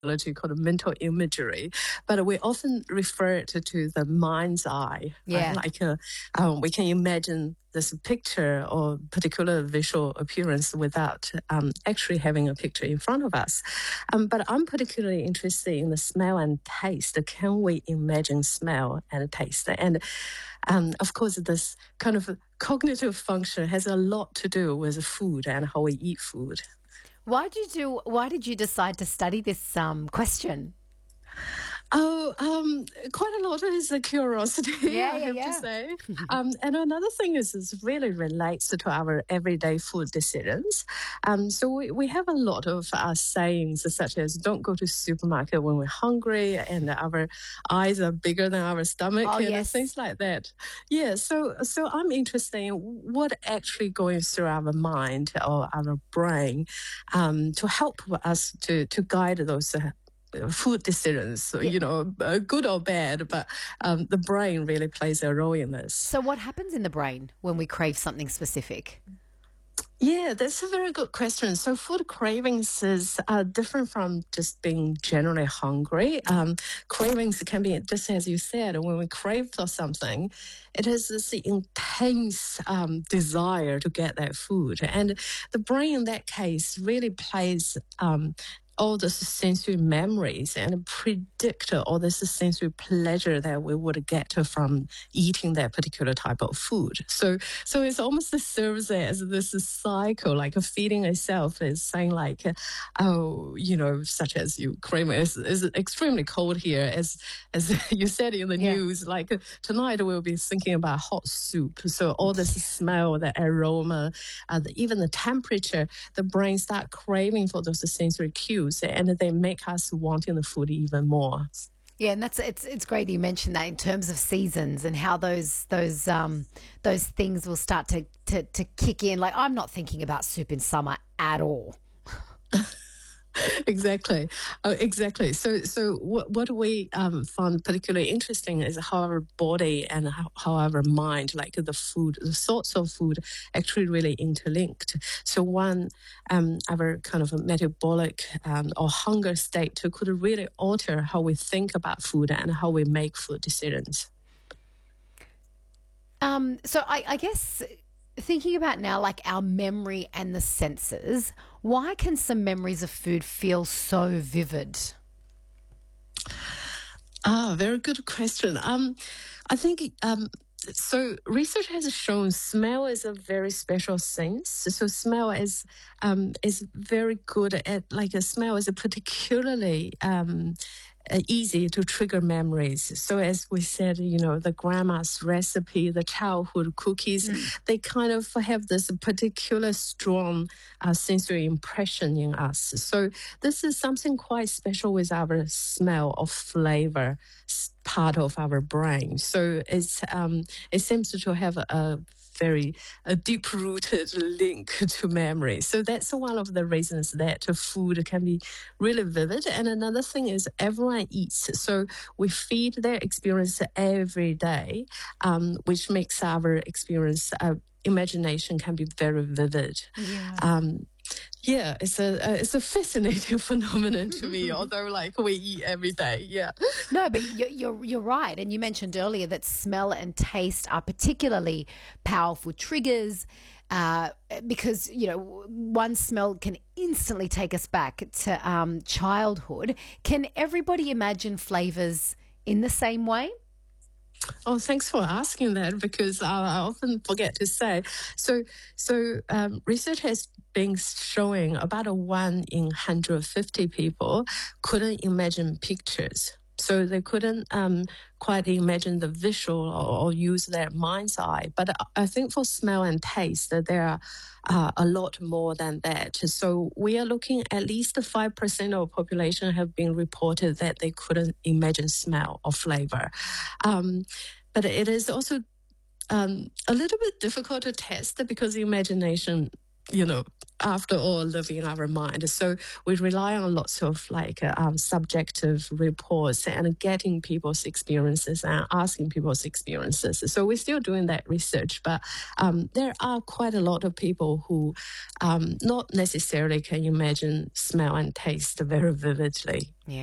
called mental imagery, but we often refer it to the mind's eye, right? Yeah. We can imagine this picture or particular visual appearance without actually having a picture in front of us. But I'm particularly interested in the smell and taste. Can we imagine smell and taste? And of course, this kind of cognitive function has a lot to do with food and how we eat food. Why did you decide to study this question? Oh, quite a lot is a curiosity, Yeah, I yeah, have to yeah. say. And another thing is really relates to our everyday food decisions. So we have a lot of sayings such as don't go to supermarket when we're hungry and our eyes are bigger than our stomach Oh, and yes. things like that. Yeah, so I'm interested in what actually going through our mind or our brain to help us to guide those food decisions, so, Yeah. good or bad, but the brain really plays a role in this. So what happens in the brain when we crave something specific? Yeah, that's a very good question. So food cravings is different from just being generally hungry. Cravings can be, just as you said, when we crave for something, it is this intense desire to get that food. And the brain in that case really plays all the sensory memories and predict all this sensory pleasure that we would get from eating that particular type of food. So it's almost serves as this cycle, like a feeding itself is saying like, such as Ukraine is extremely cold here, as you said in the Yeah. news, like tonight we'll be thinking about hot soup. So all this smell, the aroma, even the temperature, the brain start craving for those sensory cues, and they make us wanting the food even more. Yeah, and it's great you mentioned that in terms of seasons and how those things will start to kick in. Like I'm not thinking about soup in summer at all. Exactly, exactly. So what we found particularly interesting is how our body and how our mind, like the food, the sorts of food, actually really interlinked. So one, our kind of a metabolic or hunger state could really alter how we think about food and how we make food decisions. So I guess thinking about now, like our memory and the senses, why can some memories of food feel so vivid? Very good question. I think so. Research has shown smell is a very special sense. So smell is very good at like a smell is a particularly easy to trigger memories. So as we said, the grandma's recipe, the childhood cookies, they kind of have this particular strong sensory impression in us. So this is something quite special with our smell of flavor part of our brain. So it seems to have very a deep-rooted link to memory. So that's one of the reasons that food can be really vivid. And another thing is everyone eats. So we feed their experience every day, which makes our experience, imagination can be very vivid. Yeah. Yeah, it's a fascinating phenomenon to me. Although, like we eat every day, yeah. No, but you're right, and you mentioned earlier that smell and taste are particularly powerful triggers because one smell can instantly take us back to childhood. Can everybody imagine flavors in the same way? Oh, thanks for asking that because I often forget to say. So research has been showing about a 1 in 150 people couldn't imagine pictures. So they couldn't quite imagine the visual or use their mind's eye. But I think for smell and taste, that there are a lot more than that. So we are looking at least 5% of population have been reported that they couldn't imagine smell or flavor. But it is also a little bit difficult to test because the imagination after all, live in our mind. So we rely on lots of subjective reports and getting people's experiences and asking people's experiences. So we're still doing that research, but there are quite a lot of people who not necessarily can imagine smell and taste very vividly. Yeah.